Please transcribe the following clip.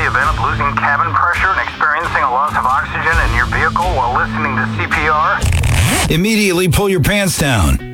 event of losing cabin pressure and experiencing a loss of oxygen in your vehicle while listening to CPR? Immediately pull your pants down.